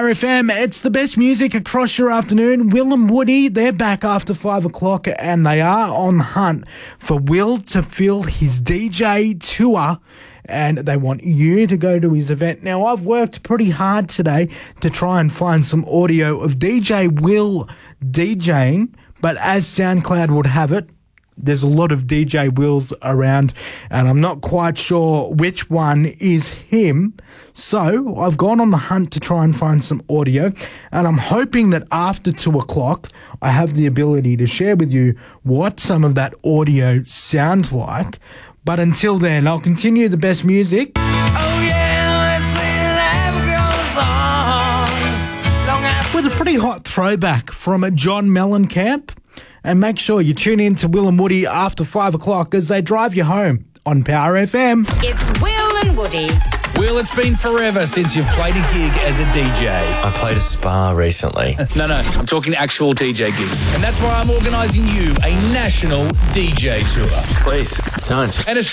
Power FM. It's the best music across your afternoon. Will and Woody, they're back after 5 o'clock and they are on the hunt for Will to fill his DJ tour, and they want you to go to his event. Now, I've worked pretty hard today to try and find some audio of DJ Will DJing, but as SoundCloud would have it, there's a lot of DJ Wills around, and I'm not quite sure which one is him. So I've gone on the hunt to try and find some audio, and I'm hoping that after 2 o'clock, I have the ability to share with you what some of that audio sounds like. But until then, I'll continue the best music. Oh yeah, let's see life goes on. With a pretty hot throwback from John Mellencamp. And make sure you tune in to Will and Woody after 5 o'clock as they drive you home on Power FM. It's Will and Woody. Will, it's been forever since you've played a gig as a DJ. I played a spa recently. No, I'm talking actual DJ gigs. And that's why I'm organising you a national DJ tour. Please, don't. And